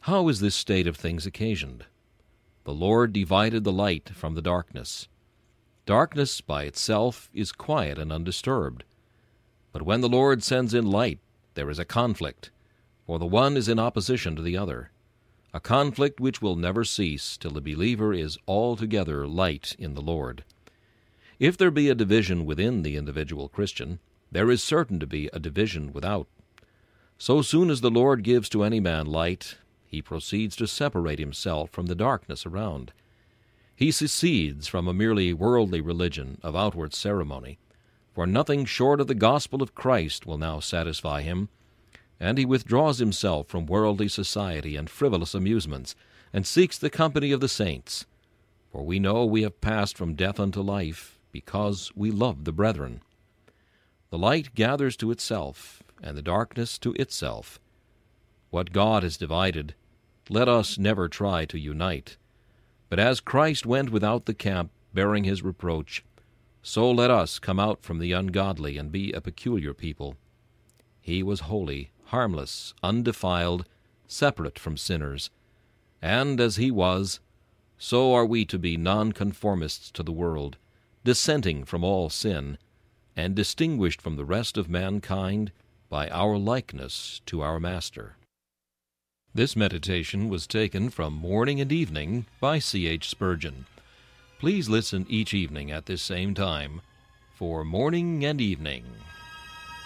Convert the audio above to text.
How is this state of things occasioned? The Lord divided the light from the darkness. Darkness by itself is quiet and undisturbed. But when the Lord sends in light, there is a conflict, for the one is in opposition to the other, a conflict which will never cease till the believer is altogether light in the Lord. If there be a division within the individual Christian, there is certain to be a division without. So soon as the Lord gives to any man light, he proceeds to separate himself from the darkness around. He secedes from a merely worldly religion of outward ceremony, for nothing short of the gospel of Christ will now satisfy him, and he withdraws himself from worldly society and frivolous amusements, and seeks the company of the saints. For we know we have passed from death unto life, because we love the brethren. The light gathers to itself, and the darkness to itself. What God has divided, let us never try to unite. But as Christ went without the camp, bearing his reproach, so let us come out from the ungodly and be a peculiar people. He was holy, harmless, undefiled, separate from sinners. And as he was, so are we to be nonconformists to the world, dissenting from all sin, and distinguished from the rest of mankind by our likeness to our Master. This meditation was taken from Morning and Evening by C.H. Spurgeon. Please listen each evening at this same time for Morning and Evening.